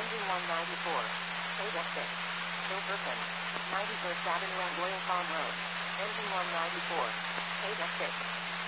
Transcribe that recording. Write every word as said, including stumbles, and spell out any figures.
Engine one ninety-four. eight F six. Hilverton. ninety-first Avenue and Royal Farm Road. Engine one ninety-four. eight F six.